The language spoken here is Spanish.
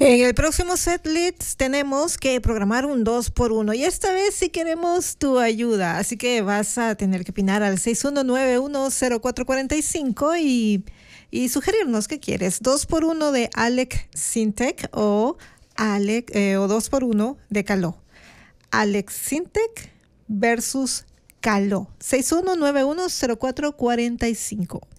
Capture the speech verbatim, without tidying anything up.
En el próximo setlist tenemos que programar un dos por uno y esta vez sí queremos tu ayuda, así que vas a tener que opinar al seis uno nueve uno cero cuatro cuatro cinco y, y sugerirnos qué quieres, dos por uno de Alex Sintek o, Alec, eh, o dos por uno de Caló. Alex Sintek versus Caló. seis uno nueve uno cero cuatro cuatro cinco.